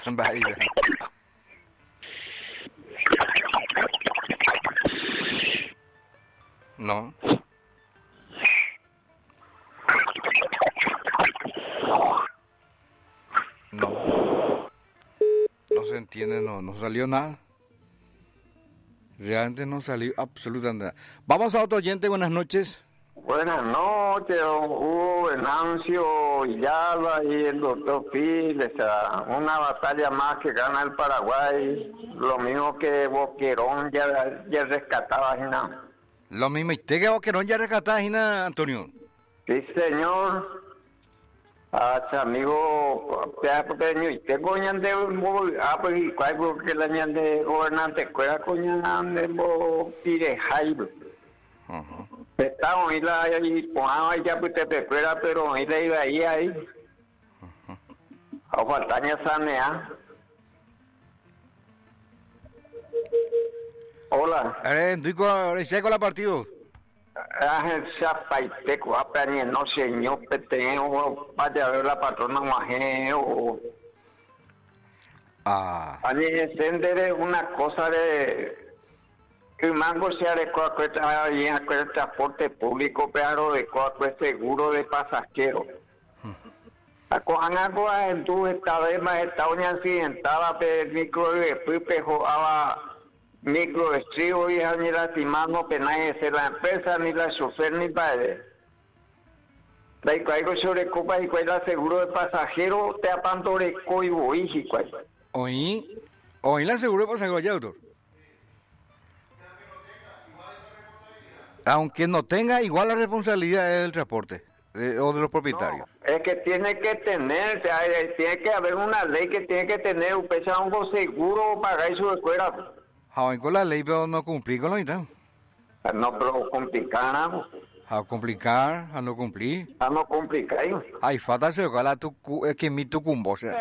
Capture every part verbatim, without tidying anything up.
Vaya. No. No. No se entiende, no, no salió nada. Realmente no salió absolutamente nada. Vamos a otro oyente, buenas noches. Buenas noches, don Hugo, Venancio, Villalba y el doctor Piles. Una batalla más que gana el Paraguay. Lo mismo que Boquerón ya, ya rescataba, ¿no? Lo mismo, ¿y usted que Boquerón ya rescataba, ¿no, Antonio? Sí, señor. Ah, amigo, pequeño, y te coñan de ah, pues, y cuál que la ñan de gobernante, cuál coñan de bo pide jairo. Ajá. Está hoy la y ponaba ya pues te espera, pero hoy la iba ahí ahí. A faltaña sanea. Hola. Eh, estoy con, con la partido. Ah, Zapaite, Cuapañe, no señor, peteo, vaya a ver la patrona majeo. Ah. Añe entender una cosa de que mango se adecuó a el transporte público, pero de el seguro de pasajeros. Acojan algo en tu esta vez más esta uña accidentada, pero micro de pipejo a micro estribo y a ni lastimando que nadie se la empresa ni la chofer ni padre. La igual sobre copa y cuál seguro de pasajero te apanto de coibo y cuál. Oí, oí la seguro de pasajero ya, doctor. Aunque no tenga igual la responsabilidad del transporte de, o de los propietarios. No, es que tiene que tener, o sea, tiene que haber una ley que tiene que tener un pesado seguro para pagar su escuela. Ahora con la ley, pero no cumplir con lo mismo. No, pero complicar, A complicar, a no cumplir. A no complicar. Ay, falta se ojalá tu es que mi tu cumbo, o sea.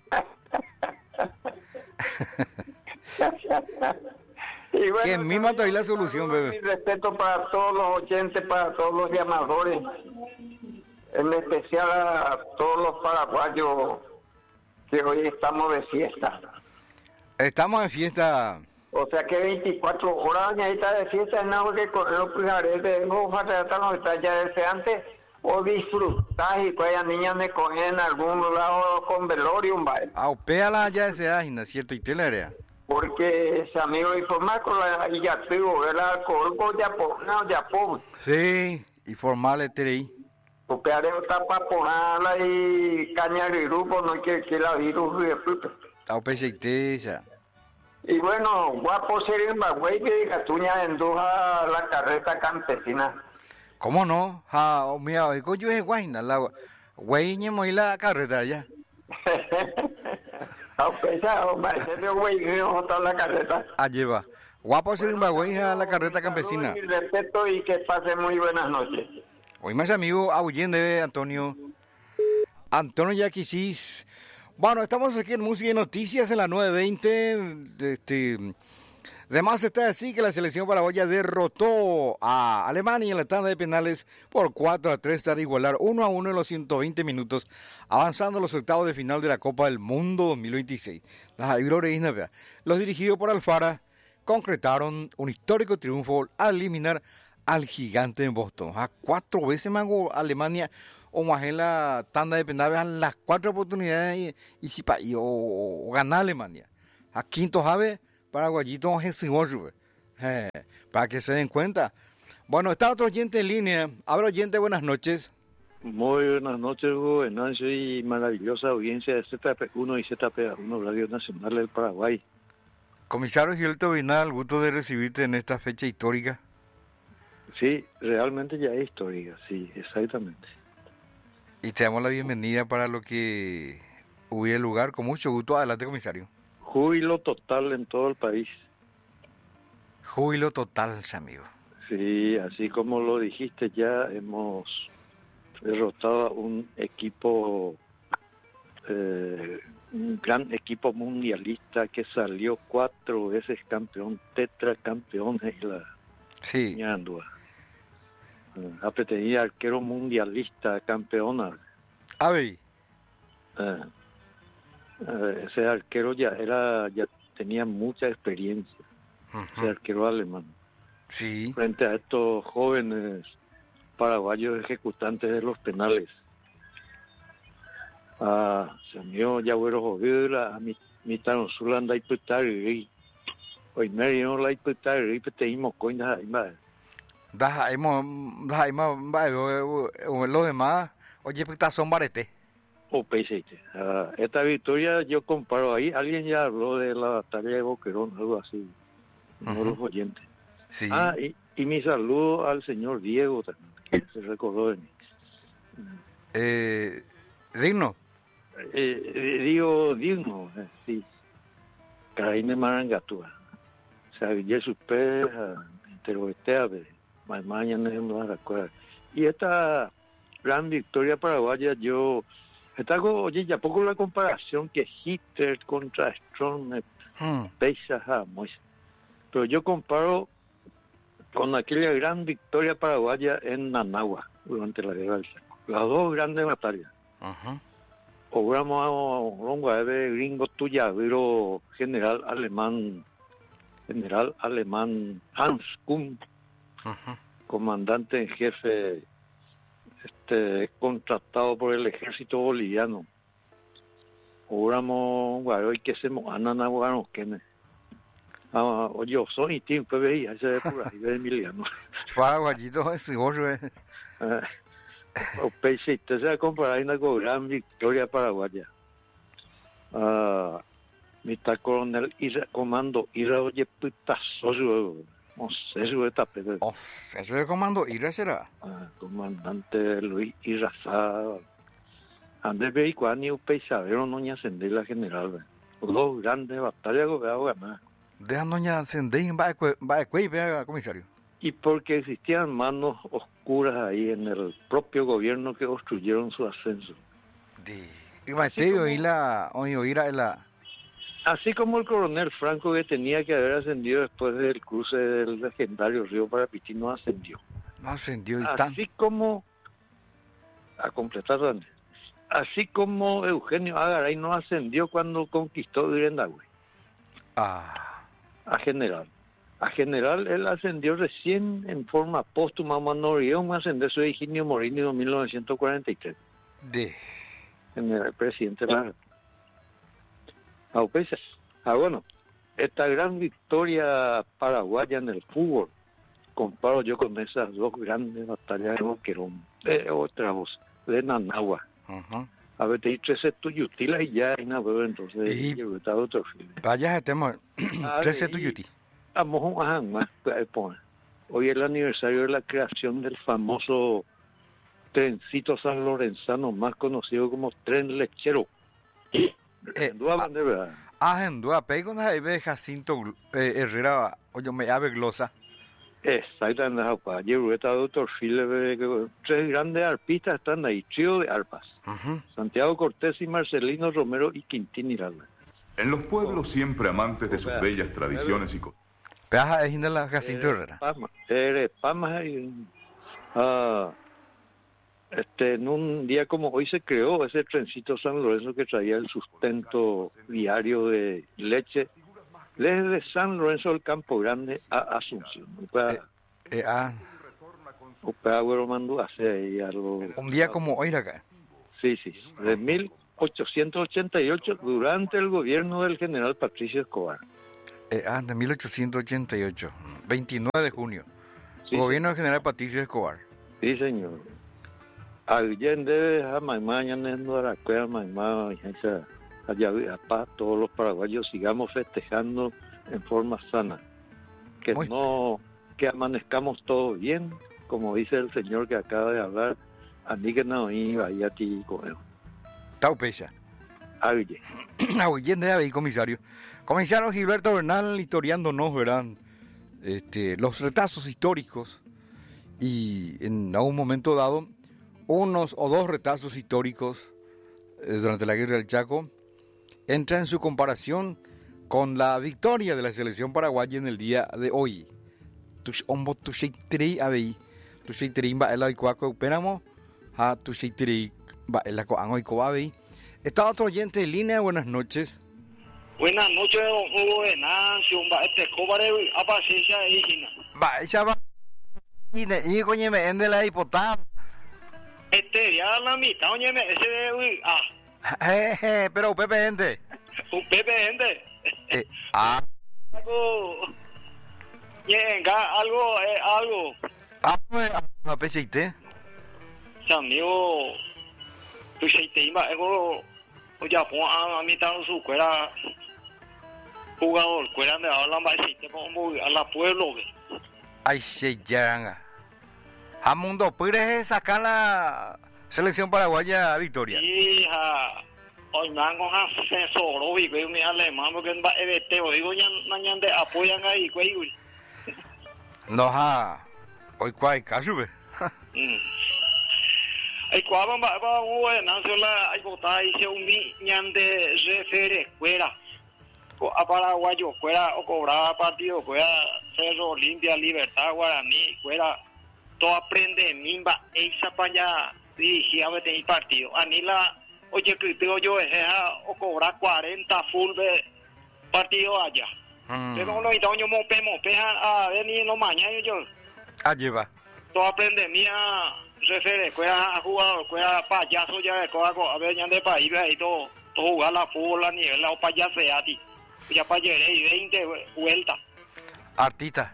Y bueno, que misma estoy la solución, bebé. Mi respeto para todos los oyentes, para todos los llamadores, en especial a todos los paraguayos que hoy estamos de fiesta. Estamos de fiesta. O sea que veinticuatro horas ya está de fiesta, no que con los pijares de no está ya deseante o disfrutar y que haya niñas me cogen en algún lado con velorium, ¿vale? Aupéala ya ese ágina, ¿cierto? Y te la área. Porque ese amigo informal con la y ya tuvo el alcohol con ya por no ya por sí informal eterei o peare está para ponerla y caña de grupo no que que la virus de fruta aupecheitesa y bueno guapo sería más güey que Catuña enduja la carreta campesina. ¿Cómo no? Ja, oh, mira, hoy coño es guayna la güey ñemo y la carreta ya. A pesar, hombre, ese güey no está en la carreta. Allí va. Guapo ser un bagüey a la carreta campesina. Y respeto y que pase muy buenas noches. Hoy más amigo, Ahuyende, Antonio. Antonio Yaquisís. Bueno, estamos aquí en Música y Noticias en la nueve veinte. Este, además está así que la selección paraguaya derrotó a Alemania en la tanda de penales por cuatro a tres para igualar uno a uno en los ciento veinte minutos, avanzando a los octavos de final de la Copa del Mundo dos mil veintiséis. Los dirigidos por Alfara concretaron un histórico triunfo al eliminar al gigante en Boston. A cuatro veces más Alemania o más en la tanda de penales a las cuatro oportunidades y, y, si, y o, o ganar Alemania. A quinto jave paraguayito eh, para que se den cuenta. Bueno, está otro oyente en línea. Abro oyente, buenas noches. Muy buenas noches, Hugo Venancio, y maravillosa audiencia de Z P uno y Z P uno, Radio Nacional del Paraguay. Comisario Gilberto Vinal, gusto de recibirte en esta fecha histórica. Sí, realmente ya es histórica, sí, exactamente. Y te damos la bienvenida para lo que hubiera lugar. Con mucho gusto, adelante, comisario. Júbilo total en todo el país. Júbilo total, amigo. Sí, así como lo dijiste, ya hemos derrotado a un equipo, eh, un gran equipo mundialista que salió cuatro veces campeón, tetracampeón en la sí. Ñandua. Uh, apetecía arquero mundialista, campeona. A ver. Uh, Eh, ese arquero ya era, ya tenía mucha experiencia, Ujú. ese arquero alemán, Sí. frente a estos jóvenes paraguayos ejecutantes de los penales. Ah, se mío ya güero jodida, a mi, mi tan sulanda y putari, hoy me dio la y putari, pete y mocoina, y más. Das ahí mo, das ahí mo, va, lo, lo demás, oye, pues son barete. O P S. Uh, esta victoria yo comparo ahí, alguien ya habló de la batalla de Boquerón, algo así, uno de los oyentes. Sí. Ah, y, y mi saludo al señor Diego también, que se recordó de mí. Eh, digno. Eh, eh, digo, digno, eh, sí. Caraine Marangatúa. O sea, Villa Super, Interoestea, mañana no me acuerdo. Y esta gran victoria paraguaya, yo, está como, oye, ya poco la comparación que Hitler contra Strong me Hmm. pesa a Moisés. Pero yo comparo con aquella gran victoria paraguaya en Nanagua durante la guerra del Chaco. Las dos grandes batallas. Ajá. Obramos a un gringo tuya, pero general alemán, general alemán Hans Kuhn, Ajá. comandante en jefe, este, contratado por el ejército boliviano. Obramos un que se ananaguaron que me. Ah, oye, soy Tim, pues veía ese de por ahí, de Emiliano. Paraguayito, ese gorro, eh. O Pese, te se va a comparar una con gran victoria paraguaya. Ah, mi está coronel Ira, comando Ira, oye, putazo, no sé, eso está pedo. Oh, eso es comando Ira será. Ah, comandante Luis Irazá. Andrés Beicuani, Upey Sabero, no ni ascender la general. Dos grandes batallas que voy a ganar. Deja doña Ascendén, va a cuey, vea, comisario. Y porque existían manos oscuras ahí en el propio gobierno que obstruyeron su ascenso. De... Y va a oír la, oír la... Así como el coronel Franco, que tenía que haber ascendido después del cruce del legendario río Parapití, no ascendió. No ascendió y tan... Así como, a completar, así como Eugenio Agaray no ascendió cuando conquistó Irendagüe. Ah... A general. A general él ascendió recién en forma póstuma, Manorión ascendió su Higinio Morini en mil novecientos cuarenta y tres. De... General presidente de la... Ah, pues, ah, bueno, esta gran victoria paraguaya en el fútbol, comparo yo con esas dos grandes batallas de Boquerón, de otra voz, de Nanagua. Uh-huh. A ver, te di trece tuyutilas y ya hay nada, entonces, Y... yo estaba otro film. Vaya, estemos... trece tuyuti. Vamos un aján más, hoy es el aniversario de la creación del famoso trencito san lorenzano, más conocido como tren lechero. Eh, ah, en Dua, pego na ibe Jacinto eh, Herrera, oye, me ave glosa. Exactamente, yo he estado doctor Philip, tres grandes arpistas están ahí, trío de arpas. Uh-huh. Santiago Cortés y Marcelino Romero y Quintín Hiralda. En los pueblos siempre amantes de sus bellas tradiciones y cosas. Peaja es la Jacinto Herrera. Eres Pama y... Ah... Este, en un día como hoy se creó ese trencito San Lorenzo que traía el sustento diario de leche desde San Lorenzo del Campo Grande a Asunción. Eh, eh, ah. Un día como hoy acá. Sí, sí, de mil ochocientos ochenta y ocho durante el gobierno del general Patricio Escobar. Eh, ah, de mil ochocientos ochenta y ocho, veintinueve de junio. Sí, gobierno del general Patricio Escobar. Sí, señor. Allende, a mañana en Aracuea, mañana, allá para todos los paraguayos sigamos festejando en forma sana. Que Muy no, que amanezcamos todos bien, como dice el señor que acaba de hablar, a mí que no iba a ti con él. Tau pesa. Allende. Allende, ahí, comisario. Comisario Gilberto Bernal, historiándonos, ¿verdad? Este, los retazos históricos y en algún momento dado unos o dos retazos históricos eh, durante la guerra del Chaco entran en su comparación con la victoria de la selección paraguaya en el día de hoy. Tus ombo tu seitri abei, tu seitri ba el cuaco operamo, ha tu seitri ba el co ango abei. Está otro oyente en línea, buenas noches. Buenas noches, Hugo Venancio, este cobre a paciencia de Higina. Va, esa va. Y de y coño me ende la hipotama. Este, ya la mitad, oye, ese de uy, ah. Jeje, pero Pepe gente. Un Pepe gente. Eh, ah. Algo. Venga, algo, eh, algo. Ah, no pensé. Amigo, pues si te iba, algo. Oye, pues a mitad de su cuera. Jugador, cuera de hablar más, si te pongo a la pueblo. Ay, se llanga. A mundo puede sacar la selección paraguaya a victoria. Hija, hoy me han con asesor, y que mi alemán, porque en este, digo, ya mañana te apoyan ahí, güey. No, ha. Hoy cuál caso, ve. Ay, cuál va, va, bueno, nació la, ay, botar, hice un niñan de refere, fuera. A paraguayo, fuera, o cobraba partido, fuera, Cerro, Olimpia, Libertad, Guaraní, fuera. Todo aprende mimba esa para allá dirigía a el partido. Anila, oye, que digo yo, es o cobrar cuarenta full de partido allá. Pero no, y yo me pemo, a venir no mañana yo. Allí va. Todo aprende mía, refiere, cuida a jugador, cuida payaso ya de coja, a ver, ya de país, y todo, todo jugar la fútbol a nivel, o payaso a ti. Ya para llegar y veinte vueltas. Artista.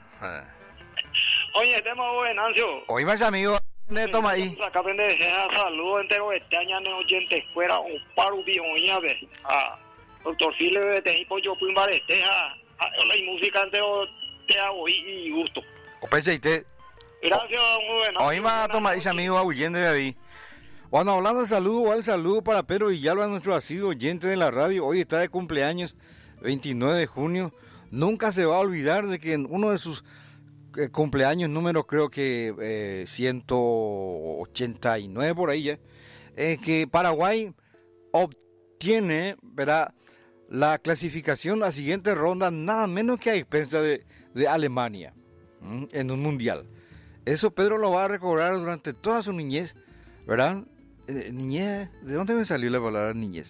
Oye, tema bueno, Ancio. Hoy más amigo, le toma ahí. Acá aprende a salud entero este año en oyente fuera un paro bien ve. Ah, doctor File de Tejipo yo fui a este a la música entero te hago y gusto. O pensé y te. Gracias, muy bueno. Hoy más toma ese amigo huyendo de ahí. Bueno, hablando de salud, igual saludo para Pedro Villalba, nuestro asiduo oyente de la radio. Hoy está de cumpleaños, veintinueve de junio. Nunca se va a olvidar de que en uno de sus eh, cumpleaños, número creo que eh, ciento ochenta y nueve por ahí ya, es que Paraguay obtiene, ¿verdad?, la clasificación a siguiente ronda, nada menos que a expensa de, de Alemania, ¿m? En un mundial. Eso Pedro lo va a recordar durante toda su niñez, ¿verdad? Eh, niñez, ¿de dónde me salió la palabra niñez?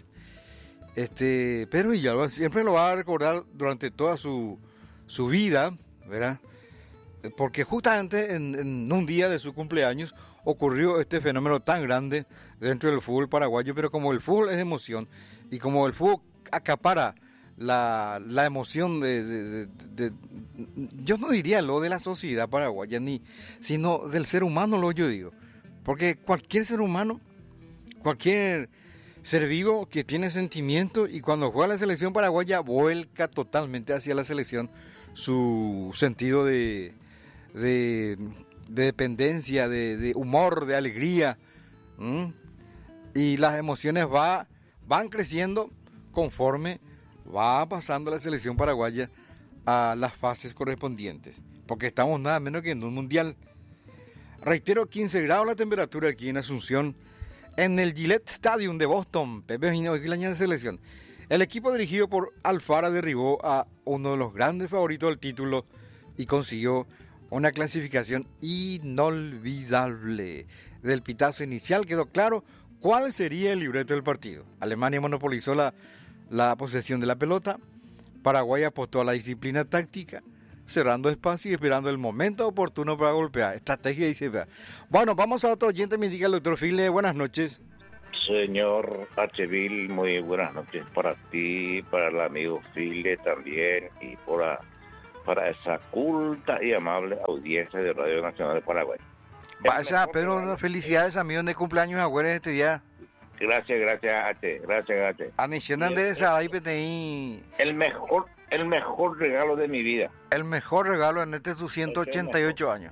Este, Pedro Villalba siempre lo va a recordar durante toda su, su vida, ¿verdad? Porque justamente en, en un día de su cumpleaños ocurrió este fenómeno tan grande dentro del fútbol paraguayo, pero como el fútbol es emoción y como el fútbol acapara la, la emoción de, de, de, de, yo no diría lo de la sociedad paraguaya, ni, sino del ser humano, lo yo digo. Porque cualquier ser humano, cualquier ser vivo que tiene sentimiento y cuando juega la selección paraguaya vuelca totalmente hacia la selección su sentido de, de, de dependencia, de, de humor, de alegría. ¿Mm? Y las emociones va, van creciendo conforme va pasando la selección paraguaya a las fases correspondientes, porque estamos nada menos que en un mundial. Reitero, quince grados la temperatura aquí en Asunción, en el Gillette Stadium de Boston. Pepe Vino, aquí la de selección. El equipo dirigido por Alfara derribó a uno de los grandes favoritos del título y consiguió una clasificación inolvidable. Del pitazo inicial quedó claro cuál sería el libreto del partido. Alemania monopolizó la, la posesión de la pelota. Paraguay apostó a la disciplina táctica, cerrando espacio y esperando el momento oportuno para golpear. Estrategia y disciplina. Bueno, vamos a otro oyente, me indica el doctor File. Buenas noches. Señor Acheville, muy buenas noches para ti, para el amigo File también y para, para esa culta y amable audiencia de Radio Nacional de Paraguay. Vaya, Pedro, felicidades, amigo, de cumpleaños agüero este día. Gracias, gracias, H, gracias, H. Anición de esa ahí P T I. El mejor, el mejor regalo de mi vida. El mejor regalo en este sus ciento ochenta y ocho años.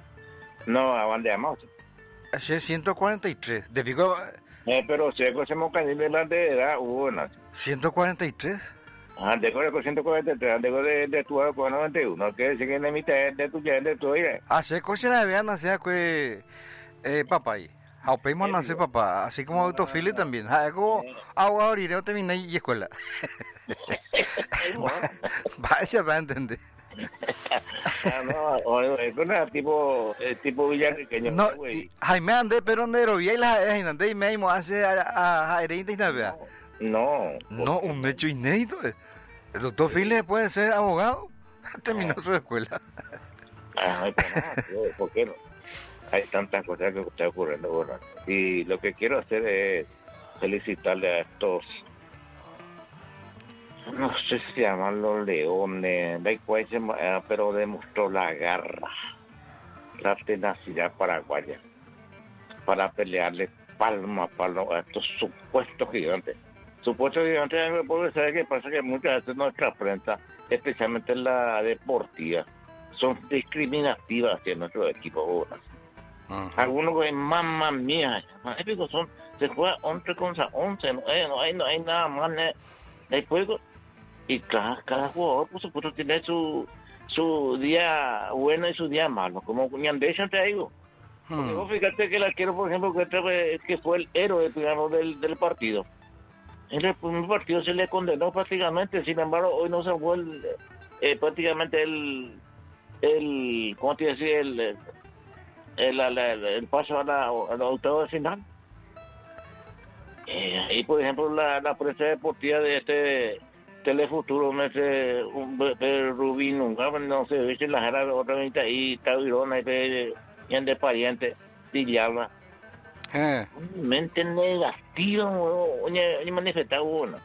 No, ¿a dónde vamos? Hace ciento cuarenta y tres. De pico. Eh, pero si se me cae de la de edad, hubo una. ¿ciento cuarenta y tres? Antes con ciento cuarenta y tres, antes de, de tu con noventa y uno, que decir que en la mitad de tu ya de tu ya. Hace cosas de vean, hace que eh papá ahí. Aupemos nace papá, así como autofile también. Hago agua orire terminé y escuela. Vaya para entender. Ah, no, o- es una tipo, eh, tipo villarriqueño. No, güey. y- Jaime ande pero ndero y la es ande y me imo hace a a hereinte y nada. No. No, un hecho inédito. El doctor Files puede ser abogado. Terminó Ah. su escuela. Ay, pero no, tío, ¿por qué no? Hay tantas cosas que están ocurriendo, ¿verdad? Y lo que quiero hacer es felicitarle a estos, no sé si se llaman los leones, da igual, se llama, eh, pero demostró la garra, la tenacidad paraguaya para pelearle palmo a palmo a estos supuestos gigantes. Supuestos gigantes, porque sabe que pasa que muchas veces nuestra prensa, especialmente la deportiva, son discriminativas hacia nuestro equipo. ¿Verdad? Ajá. Algunos que mamma mía, épicos son, se juega once contra once, no, eh, no hay no hay nada más eh, hay juego. Y cada, cada jugador por supuesto tiene su su día bueno y su día malo, como Ñandesa te digo. Porque vos fíjate que el arquero, por ejemplo, que, otra- que fue el héroe, digamos, del, del partido. En el primer partido se le condenó prácticamente, sin embargo, hoy no se fue el, eh, prácticamente el, el, ¿cómo te decía? El, el, el, el, el- el paso a la, a la octava de final. Eh, y por ejemplo, la, la prensa deportiva de este Telefuturo, me hace un be- be- Rubín, nunca, no sé, viste la jara otra vez ahí, Tavirona, y de pariente, Tillaba. Eh, Mente negativa, ni manifestar una.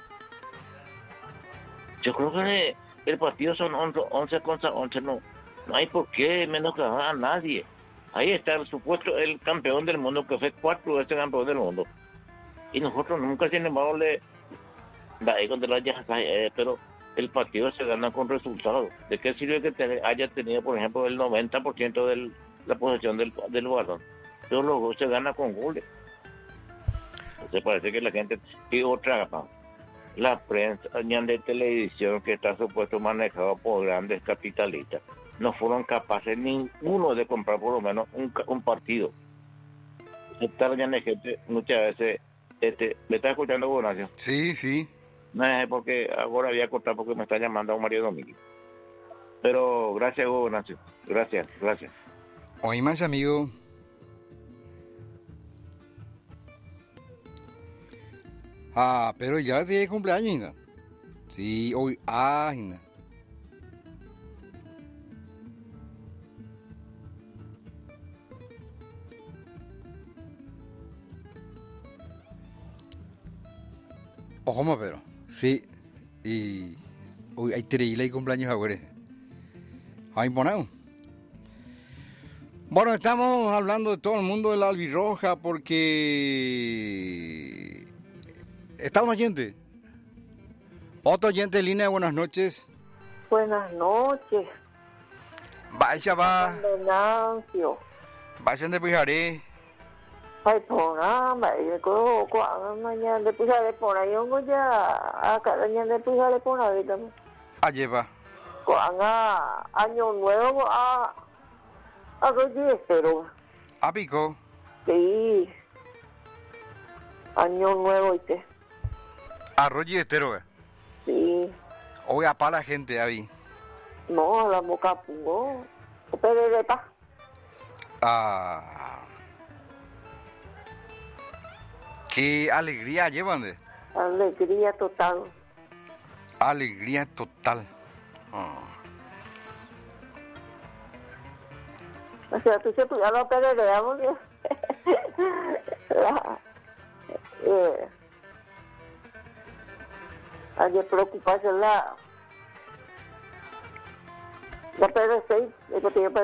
Yo creo que el partido son once contra once, no, no hay por qué menoscabar a nadie. Ahí está el supuesto el campeón del mundo, que fue cuatro veces campeón del mundo. Y nosotros nunca, sin embargo, le da ahí donde lo haya, eh, pero el partido se gana con resultados. ¿De qué sirve que te, haya tenido, por ejemplo, el noventa por ciento de la posesión del, del balón? Pero luego se gana con goles. Entonces parece que la gente... Y otra, la prensa de televisión, que está supuesto manejado por grandes capitalistas, no fueron capaces ninguno de comprar por lo menos un, un partido. Esta gente muchas veces... Este, ¿me estás escuchando, Bonacio? sí, sí. No es porque ahora voy a cortar porque me está llamando a Mario Domínguez. Pero gracias, Bonacio. Gracias, gracias. Hoy más, amigo. Ah, pero ya tiene cumpleaños, Ina. Sí, hoy. Ah, Ina. Ojo, más, pero. Sí. Y. Hoy hay tres y cumpleaños ahora. Hay imponado. Bueno, estamos hablando de todo el mundo de la albirroja porque está un oyente. Otro oyente en línea, buenas noches. Buenas noches. Vaya va, Venancio. vayan de Pijaré. Ay, programa, yo creo que mañana de Pujale por ahí, yo ya a cada año de Pujale por ahí también. Allí va. Cuando año nuevo a a los diez, pero A pico. sí. Año nuevo, ¿viste? Arroz y estero. Sí. Hoy a pa la gente, Avi. No, la boca pungo. Pero de paz. Ah. Qué alegría llevan de. Alegría total. Alegría total. Ah. O sea, tú se ya lo peleamos. La, eh, hay que preocuparse la la P D seis, el que tiene P